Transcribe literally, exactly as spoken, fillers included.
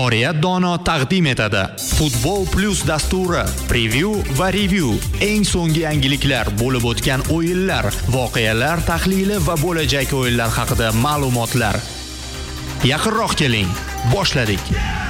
Oriyat Dono taqdim etadi. Futbol Plus dasturi, preview va review, eng so'nggi yangiliklar, bo'lib o'tgan o'yinlar, voqealar tahlili va bo'lajak o'yinlar haqida ma'lumotlar. Yaqinroq keling, boshladik.